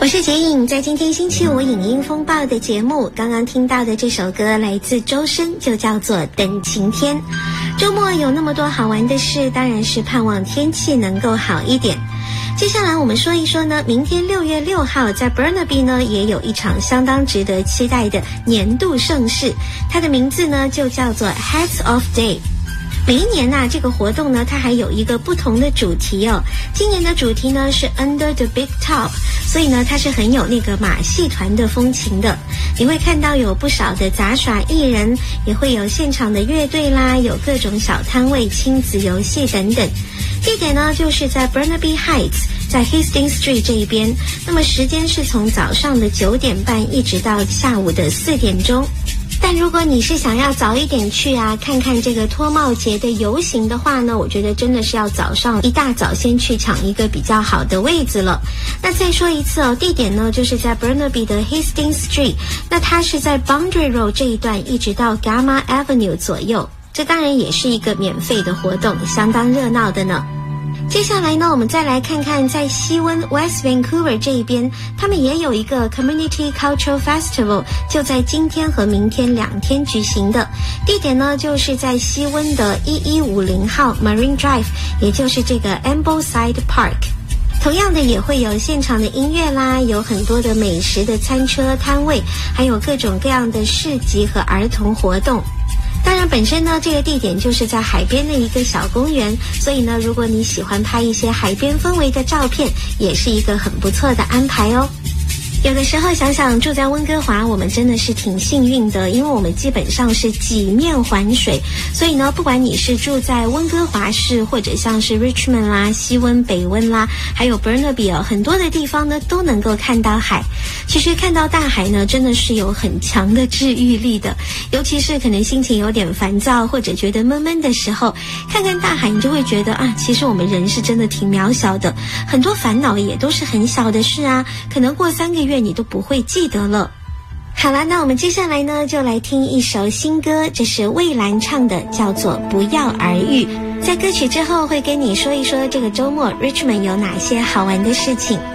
我是杰颖，在今天星期五影音风暴的节目，刚刚听到的这首歌来自周深，就叫做《等晴天》。周末有那么多好玩的事，当然是盼望天气能够好一点。接下来我们说一说呢，明天6月6号在 Burnaby 呢也有一场相当值得期待的年度盛事，它的名字呢就叫做 Hats Off Day。每一年啊，这个活动呢，它还有一个不同的主题哦。今年的主题呢是 Under the Big Top， 所以呢，它是很有那个马戏团的风情的。你会看到有不少的杂耍艺人，也会有现场的乐队啦，有各种小摊位、亲子游戏等等。地点呢就是在 Burnaby Heights， 在 Hastings Street 这一边。那么时间是从早上的9点半一直到下午的4点钟。但如果你是想要早一点去啊，看看这个脱帽节的游行的话呢，我觉得真的是要早上一大早先去抢一个比较好的位子了。那再说一次哦，地点呢就是在 Burnaby 的 Hastings Street， 那它是在 Boundary Road 这一段一直到 Gamma Avenue 左右。这当然也是一个免费的活动，相当热闹的呢。接下来呢，我们再来看看在西温 West Vancouver 这一边，他们也有一个 Community Cultural Festival， 就在今天和明天2天举行的。地点呢就是在西温的1150号 Marine Drive， 也就是这个 Ambleside Park。同样的也会有现场的音乐啦，有很多的美食的餐车摊位，还有各种各样的市集和儿童活动。当然本身呢，这个地点就是在海边的一个小公园，所以呢，如果你喜欢拍一些海边氛围的照片，也是一个很不错的安排哦。有的时候想想住在温哥华，我们真的是挺幸运的，因为我们基本上是几面环水，所以呢，不管你是住在温哥华市，或者像是 Richmond 啦、西温、北温啦，还有 Burnaby 很多的地方呢都能够看到海。其实看到大海呢，真的是有很强的治愈力的，尤其是可能心情有点烦躁或者觉得闷闷的时候，看看大海，你就会觉得啊，其实我们人是真的挺渺小的，很多烦恼也都是很小的事啊，可能过3个月你都不会记得了。好了，那我们接下来呢就来听一首新歌，这是蔚蓝唱的，叫做《不药而愈》。在歌曲之后会跟你说一说这个周末 Richmond 有哪些好玩的事情。